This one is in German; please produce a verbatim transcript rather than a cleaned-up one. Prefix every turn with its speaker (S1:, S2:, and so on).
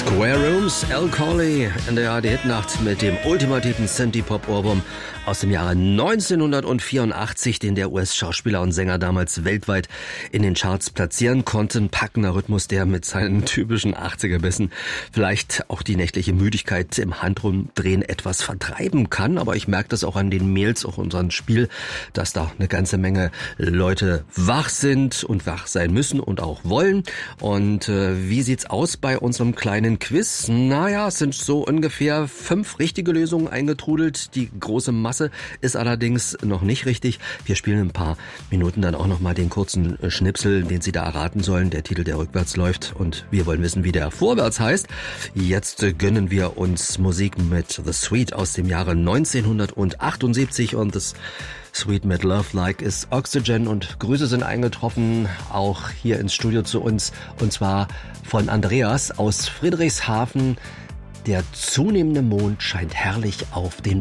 S1: Square Rooms, Al Corley in der A R D-Hitnacht mit dem ultimativen Synthie-Pop-Ohrwurm aus dem Jahre neunzehnhundertvierundachtzig, den der U S-Schauspieler und Sänger damals weltweit in den Charts platzieren konnte. Ein packender Rhythmus, der mit seinen typischen achtziger-Bissen vielleicht auch die nächtliche Müdigkeit im Handumdrehen etwas vertreiben kann. Aber ich merke das auch an den Mails, auch unserem Spiel, dass da eine ganze Menge Leute wach sind und wach sein müssen und auch wollen. Und äh, wie sieht's aus bei unserem kleinen Quiz? Naja, es sind so ungefähr fünf richtige Lösungen eingetrudelt. Die große Masse ist allerdings noch nicht richtig. Wir spielen in ein paar Minuten dann auch nochmal den kurzen Schnipsel, den Sie da erraten sollen. Der Titel, der rückwärts läuft, und wir wollen wissen, wie der vorwärts heißt. Jetzt gönnen wir uns Musik mit The Sweet aus dem Jahre neunzehnhundertachtundsiebzig, und das Sweet mit Love Like ist Oxygen, und Grüße sind eingetroffen, auch hier ins Studio zu uns, und zwar von Andreas aus Friedrichshafen. Der zunehmende Mond scheint herrlich auf den